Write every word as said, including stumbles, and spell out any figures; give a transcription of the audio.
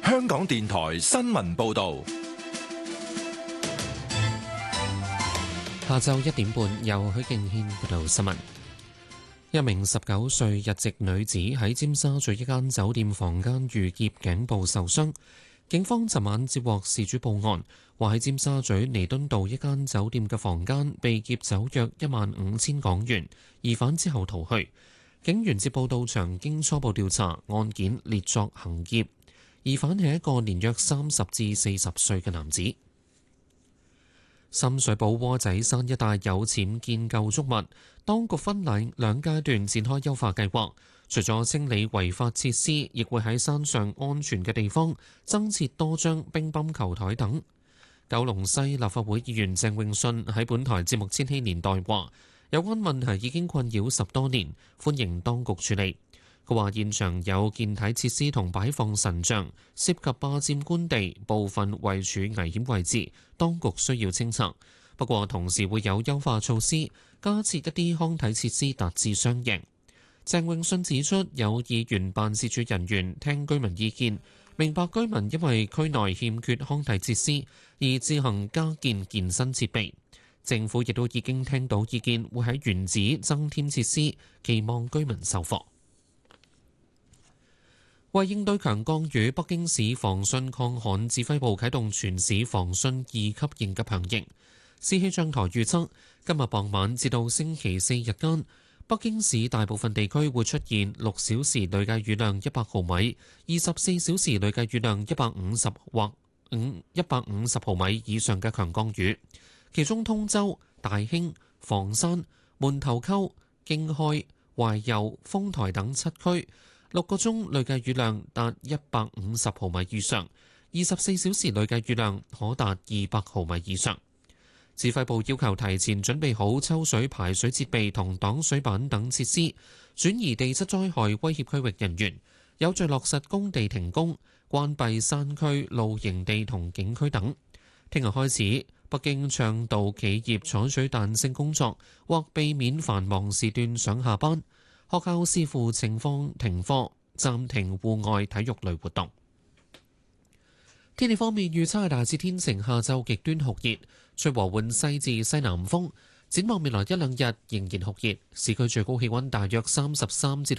香港電台新聞報道。 下晝一點半，由許敬軒報道新聞。一名十九歲日籍女子喺尖沙咀一間酒店房間遇劫，頸部受傷。警方尋晚接獲事主報案，話喺尖沙咀彌敦道一間酒店嘅房間被劫走約一萬五千港元，疑犯之後逃去。警員接報到場，經初步調查，案件列作行劫。疑犯係一個年約三十至四十歲嘅男子。深水埗窩仔山一帶有僭建構築物，當局分兩兩階段展開優化計劃。除咗清理違法設施，亦會喺山上安全嘅地方增設多張乒乓球台等。九龍西立法會議員鄭泳舜喺本台節目《千禧年代》話：有關問題已經困擾十多年，歡迎當局處理。佢話現場有健體設施同擺放神像，涉及霸佔官地，部分位處危險位置，當局需要清拆。不過同時會有優化措施，加設一啲康體設施，達至雙贏。鄭泳舜指出，有議員辦事處人員聽居民意見，明白居民因為區內欠缺康體設施而自行加建健身設備。政府亦都已經聽到意見，會喺原址增添設施，期望居民受惠。為應對強降雨，北京市防汛抗旱指揮部啟動全市防汛二級應急響應。市氣象台預測，今日傍晚至到星期四日間，北京市大部分地區會出現六小時累計雨量一百毫米、二十四小時累計雨量一百五十或五一百五十毫米以上嘅強降雨。其中通州、大興、房山、門頭溝、京開、懷柔、豐台等七區六個鐘累計雨量達一百五十毫米以上，二十四小時累計雨量可達二百毫米以上。指揮部要求提前準備好抽水排水設備同擋水板等設施，轉移地質災害威脅區域人員，有序落實工地停工、關閉山區露營地同景區等。聽日開始，北京倡導企業採取彈性工作，或避免繁忙時段上下班。學校視乎情況停課，暫停戶外體育類活動。天氣方面預測係大致天晴，下晝極端酷熱，吹和緩西至西南風。展望未來一兩日仍然酷熱，市區最高氣溫大約三十三至到